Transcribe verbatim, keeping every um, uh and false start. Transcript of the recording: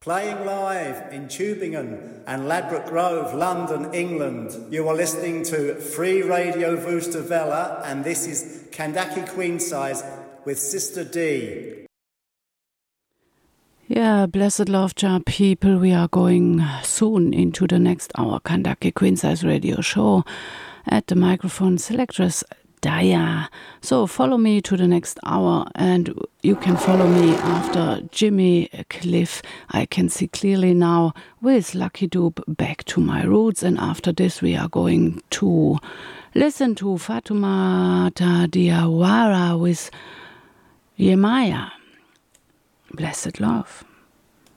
Playing live in Tübingen and Ladbroke Grove, London, England. You are listening to Free Radio Wooster Welle, and this is Kandaki Queen Size with Sister D. Yeah, blessed love, jar people. We are going soon into the next hour Kandaki Queen Size Radio Show. At the microphone, selectress Daya. So follow me to the next hour, and you can follow me after Jimmy Cliff. I can see clearly now with Lucky Dube, Back to My Roots, and after this we are going to listen to Fatoumata Diawara with Yemaya. Blessed love.